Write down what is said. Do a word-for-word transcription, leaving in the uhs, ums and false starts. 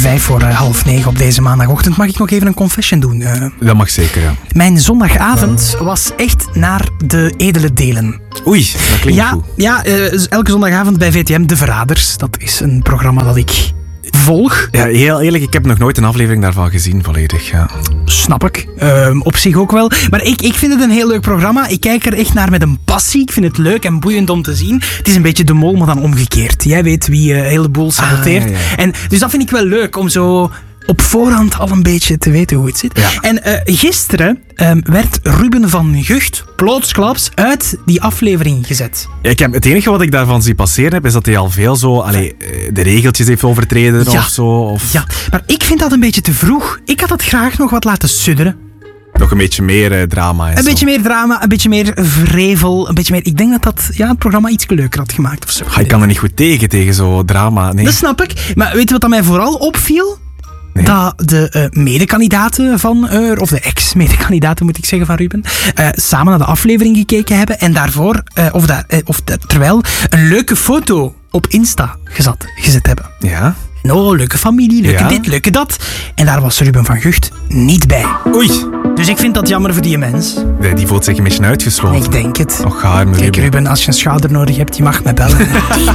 Vijf voor uh, half negen op deze maandagochtend. Mag ik nog even een confession doen? Uh, dat mag zeker, ja. Mijn zondagavond was echt naar de edele delen. Oei, dat klinkt ja, goed. Ja, uh, elke zondagavond bij V T M De Verraders. Dat is een programma dat ik volg. Ja, heel eerlijk, ik heb nog nooit een aflevering daarvan gezien volledig. Ja. Snap ik. Uh, op zich ook wel. Maar ik, ik vind het een heel leuk programma. Ik kijk er echt naar met een passie. Ik vind het leuk en boeiend om te zien. Het is een beetje De Mol, maar dan omgekeerd. Jij weet wie een heleboel saboteert. Ah, ja, ja. En, dus dat vind ik wel leuk om zo op voorhand al een beetje te weten hoe het zit. Ja. En uh, gisteren um, werd Ruben van Gucht plotsklaps uit die aflevering gezet. Ja, ik heb, het enige wat ik daarvan zie passeren heb, is dat hij al veel zo allee, de regeltjes heeft overtreden ja. of zo. Of... Ja, maar ik vind dat een beetje te vroeg. Ik had het graag nog wat laten sudderen. Nog een beetje meer uh, drama. En een zo. beetje meer drama, een beetje meer vrevel, een beetje meer... Ik denk dat dat ja, het programma iets leuker had gemaakt of zo. Ah, ik kan er niet goed tegen, tegen zo'n drama. Nee. Dat snap ik. Maar weet je wat dat mij vooral opviel? Nee. Dat de uh, medekandidaten van, uh, of de ex-medekandidaten moet ik zeggen van Ruben, uh, samen naar de aflevering gekeken hebben en daarvoor, uh, of, da, uh, of da, terwijl, een leuke foto op Insta gezet, gezet hebben. Ja. En oh, leuke familie, leuke ja. dit, leuke dat. En daar was Ruben van Gucht niet bij. Oei. Dus ik vind dat jammer voor die mens. Nee, die voelt zich een beetje uitgesloten. Ik denk het. Och, ga er maar Kijk Ruben, als je een schouder nodig hebt, je mag mij bellen.